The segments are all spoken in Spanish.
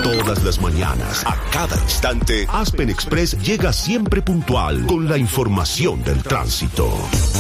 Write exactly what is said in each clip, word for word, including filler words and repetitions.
Todas las mañanas, a cada instante, Aspen Express llega siempre puntual con la información del tránsito.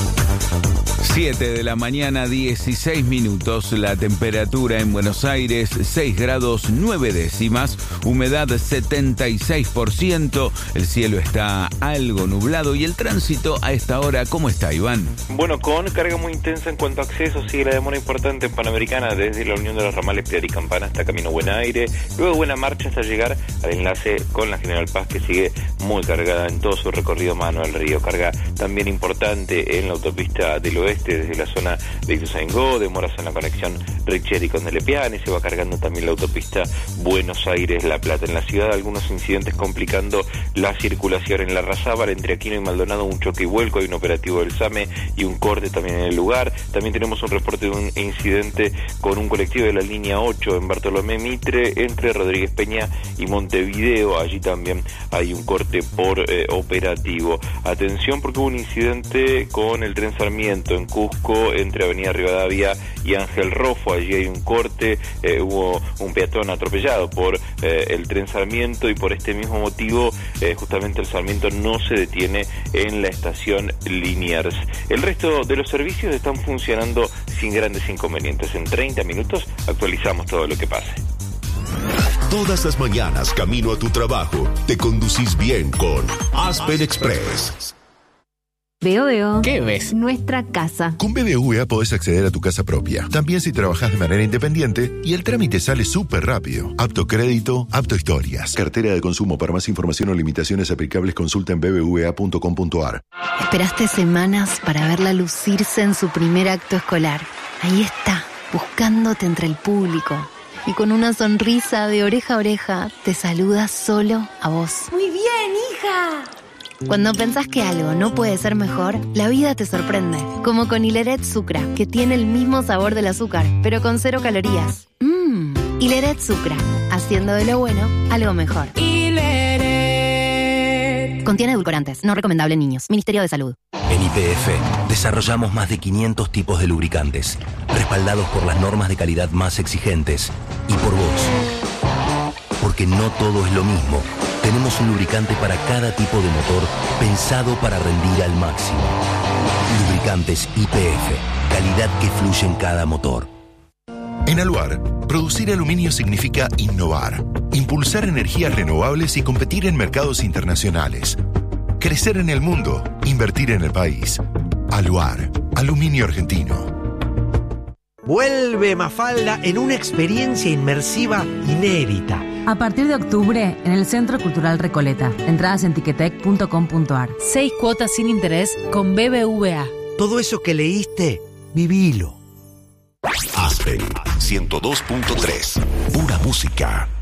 siete de la mañana, dieciséis minutos. La temperatura en Buenos Aires, seis grados nueve décimas. Humedad setenta y seis por ciento. El cielo está algo nublado. Y el tránsito a esta hora, ¿cómo está, Iván? Bueno, con carga muy intensa en cuanto a acceso. Sigue la demora importante en Panamericana desde la unión de los ramales Piedra y Campana hasta Camino Buen Aire. Luego buena marcha hasta llegar al enlace con la General Paz, que sigue muy cargada en todo su recorrido mano al río. Carga también importante en la autopista del oeste desde la zona de Ituzaingó, demoras en la conexión Richeri con Delepiane, se va cargando también la autopista Buenos Aires-La Plata. En la ciudad algunos incidentes complicando la circulación en la Razábal, entre Aquino y Maldonado, un choque y vuelco, hay un operativo del SAME y un corte también en el lugar. También tenemos un reporte de un incidente con un colectivo de la línea ocho en Bartolomé Mitre, entre Rodríguez Peña y Montevideo, allí también hay un corte por eh, operativo. Atención porque hubo un incidente con el tren Sarmiento en Cusco, entre Avenida Rivadavia y Ángel Rofo, allí hay un corte, eh, hubo un peatón atropellado por eh, el tren Sarmiento y por este mismo motivo eh, justamente el Sarmiento no se detiene en la estación Liniers. El resto de los servicios están funcionando sin grandes inconvenientes. En treinta minutos actualizamos todo lo que pase. Todas las mañanas, camino a tu trabajo, te conducís bien con Aspen Express. Veo, veo. ¿Qué ves? Nuestra casa. Con B B V A podés acceder a tu casa propia, también si trabajás de manera independiente, y el trámite sale súper rápido. Apto crédito, apto historias. Cartera de consumo. Para más información o limitaciones aplicables, consulta en b b v a punto com punto a r. Esperaste semanas para verla lucirse en su primer acto escolar. Ahí está, buscándote entre el público. Y con una sonrisa de oreja a oreja, te saluda solo a vos. ¡Muy bien, hija! Cuando pensás que algo no puede ser mejor, la vida te sorprende. Como con Hileret Sucra, que tiene el mismo sabor del azúcar, pero con cero calorías. Mmm, Hileret Sucra, haciendo de lo bueno algo mejor. Hileret. Contiene edulcorantes, no recomendable en niños. Ministerio de Salud. En Y P F desarrollamos más de quinientos tipos de lubricantes, respaldados por las normas de calidad más exigentes y por vos. Porque no todo es lo mismo. Tenemos un lubricante para cada tipo de motor pensado para rendir al máximo. Lubricantes Y P F, calidad que fluye en cada motor. En Aluar, producir aluminio significa innovar, impulsar energías renovables y competir en mercados internacionales. Crecer en el mundo, invertir en el país. Aluar, aluminio argentino. Vuelve Mafalda en una experiencia inmersiva inédita. A partir de octubre, en el Centro Cultural Recoleta. Entradas en tiquetec punto com punto a r. Seis cuotas sin interés con B B V A. Todo eso que leíste, vivilo. Aspen ciento dos punto tres. Pura música.